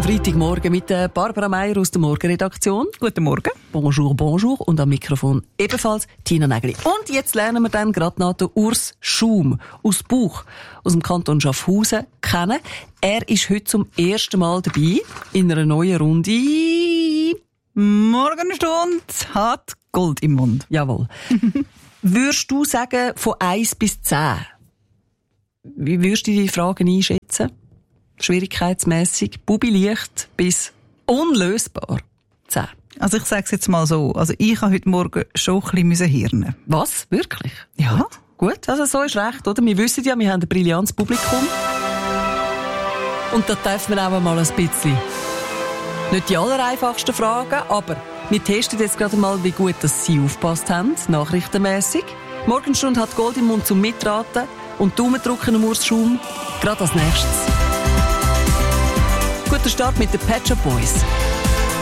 Freitagmorgen mit Barbara Meier aus der Morgenredaktion. Guten Morgen. Bonjour, bonjour. Und am Mikrofon ebenfalls Tina Nägeli. Und jetzt lernen wir dann gerade noch den Urs Schaum aus Buch, aus dem Kanton Schaffhausen, kennen. Er ist heute zum ersten Mal dabei in einer neuen Runde. Morgenstunde hat Gold im Mund. Jawohl. Würdest du sagen, von 1 bis 10? Wie würdest du die Fragen einschätzen? Schwierigkeitsmässig, bubi-leicht bis unlösbar. 10. Also ich sage es jetzt mal so. Also ich habe heute Morgen schon ein bisschen hirnen. Was? Wirklich? Ja. Gut, also so ist recht, oder? Wir wissen ja, wir haben ein brillantes Publikum. Und da dürfen wir auch mal ein bisschen. Nicht die allereinfachsten Fragen, aber wir testen jetzt gerade mal, wie gut dass Sie aufgepasst haben, nachrichtenmässig. Morgenstunde hat Gold im Mund zum Mitraten und Daumen drücken am Urs Schaum. Gerade als nächstes. Guter Start mit den Pet Shop Boys.